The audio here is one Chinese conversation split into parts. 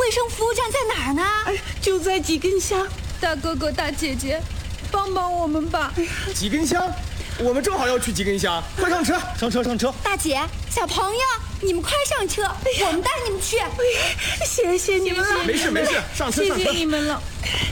卫生服务站在哪儿呢？ 就在几根香。 大哥哥大姐姐，帮帮我们吧！ 几根香，我们正好要去几根香，快上车，上车，上车！ 大姐，小朋友，你们快上车，我们带你们去。 谢谢你们了， 没事没事，上车上车。 谢谢你们了。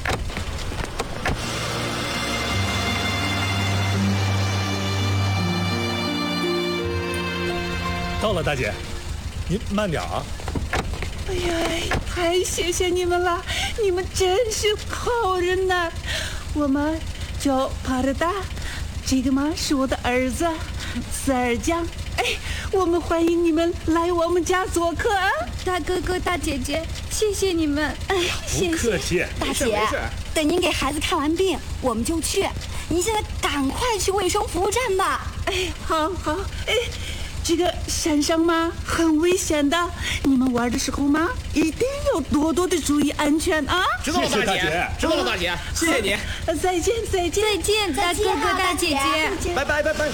到了，大姐，您慢点啊。 哎呀，太谢谢你们了，你们真是好人呐！我们叫帕尔达，这个嘛是我的儿子塞尔江。我们欢迎你们来我们家做客啊！ 大哥哥大姐姐，谢谢你们。 不客气。 大姐，等您给孩子看完病，我们就去。您现在赶快去卫生服务站吧。 好，这个山上嘛很危险的，你们玩的时候嘛一定要多多的注意安全啊！ 知道了，大姐，知道了，大姐，谢谢你。 再见，再见， 再见，大哥哥大姐姐， 拜拜，拜拜。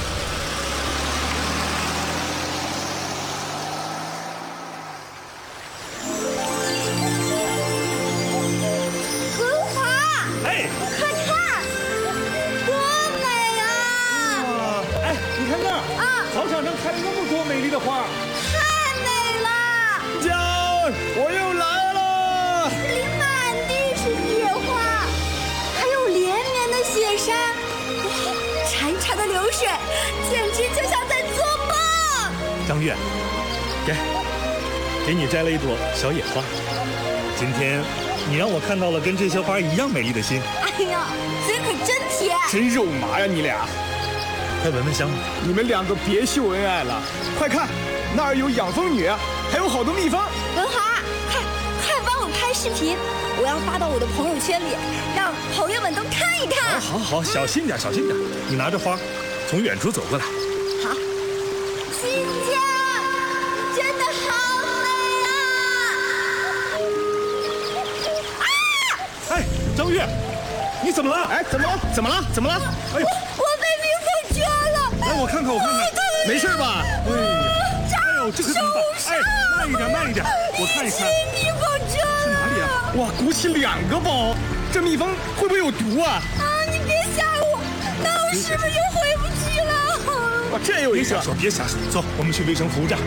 文华，快看，多美啊！ 你看那儿草场上开了那么多美丽的花， 太美了！ 江，我又来了。 这里满地是野花，还有连绵的雪山，潺潺的流水，简直就像在做梦。 张月，给你摘了一朵小野花。今天你让我看到了跟这些花一样美丽的心。 哎呀，嘴可真甜， 真肉麻呀，你俩！ 快闻闻香吧。 你们两个别秀恩爱了，快看，那儿有养蜂女，还有好多蜜蜂。 文华，快帮我拍视频，我要发到我的朋友圈里，让朋友们都看一看。 好，小心点，小心点。你拿着花，从远处走过来。 好，新疆真的好美啊！ 张月，你怎么了？ 怎么了？ 哎呦， 我被蜜蜂蛰了！ 来，我看看。 没事吧？ 哎呦，这可怎么办？慢一点，我看一看。 蜜蜂蛰了！ 是哪里啊？ 哇，鼓起2个包，这蜜蜂会不会有毒啊？ 你别吓我，那我是不是又回不去了？ 哇，这有一个。 别瞎说，走，我们去卫生服务站。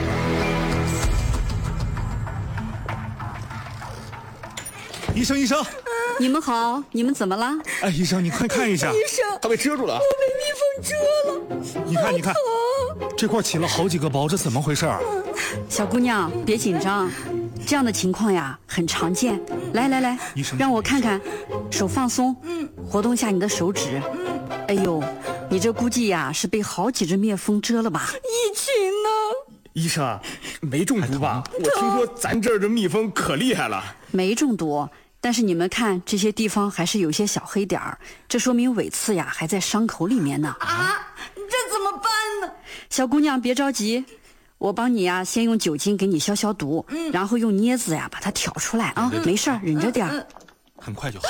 医生， 你们好，你们怎么了？ 医生，你快看一下。 医生， 他被蛰住了。 我被蜜蜂蛰了。 你看，这块起了好几个包，这怎么回事啊？ 小姑娘，别紧张，这样的情况呀很常见。来， 医生， 让我看看，手放松，活动下你的手指。哎呦，你这估计呀是被好几只蜜蜂蛰了吧？ 一群呢？ 医生，没中毒吧？我听说咱这儿的蜜蜂可厉害了。 没中毒。但是你们看这些地方还是有些小黑点儿，这说明尾刺呀还在伤口里面呢。 这怎么办呢？ 小姑娘别着急，我帮你呀先用酒精给你消毒，然后用镊子呀把它挑出来啊，没事儿，忍着点儿， 很快就好。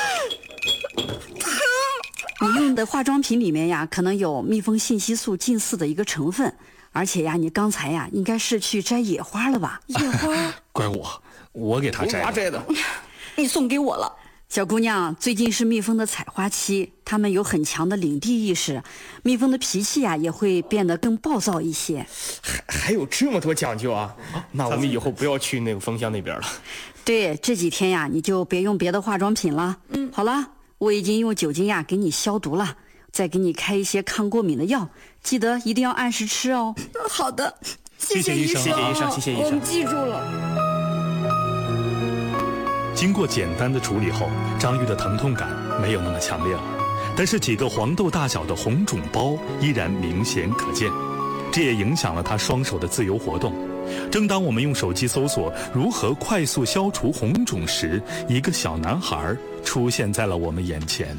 你用的化妆品里面呀可能有蜜蜂信息素近似的一个成分，而且呀你刚才呀应该是去摘野花了吧？ 野花？ 怪我给他摘的。 你送给我了。 小姑娘，最近是蜜蜂的采花期，它们有很强的领地意识，蜜蜂的脾气呀也会变得更暴躁一些。 还有这么多讲究啊？那我们以后不要去那个蜂箱那边了。 对，这几天呀你就别用别的化妆品了。好了，我已经用酒精呀给你消毒了，再给你开一些抗过敏的药，记得一定要按时吃哦。 好的， 谢谢医生， 谢谢医生， 我们记住了。 经过简单的处理后，张玉的疼痛感没有那么强烈了，但是几个黄豆大小的红肿包依然明显可见，这也影响了他双手的自由活动。正当我们用手机搜索如何快速消除红肿时，一个小男孩出现在了我们眼前。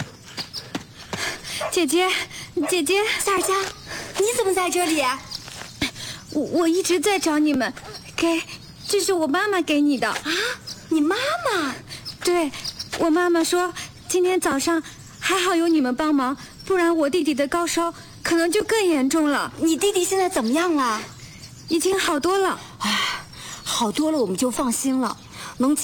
姐姐， 塞尔江，你怎么在这里？ 我一直在找你们，这是我妈妈给你的。 你妈妈？ 对，我妈妈说今天早上还好有你们帮忙，不然我弟弟的高烧可能就更严重了。 你弟弟现在怎么样了？ 已经好多了。 好多了，我们就放心了。能